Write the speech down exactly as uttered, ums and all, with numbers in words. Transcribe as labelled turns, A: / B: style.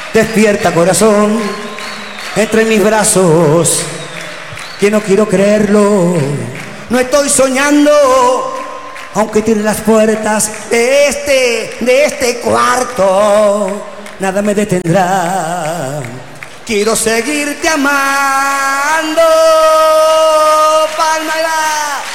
A: Despierta, corazón, entre mis brazos, que no quiero creerlo. No estoy soñando, aunque tiene las puertas de este, de este cuarto, nada me detendrá. Quiero seguirte amando. Palma y va.